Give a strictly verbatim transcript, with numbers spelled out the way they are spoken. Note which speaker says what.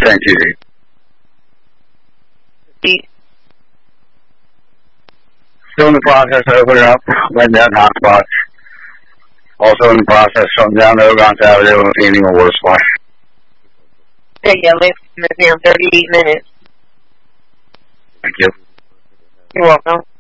Speaker 1: Thank you. Still in the process of opening up, laying down hotspots. Also in the process, shutting down the Ogon Avenue and cleaning a water supply.
Speaker 2: There you go, listen, down thirty-eight minutes.
Speaker 1: Thank you.
Speaker 2: You're welcome.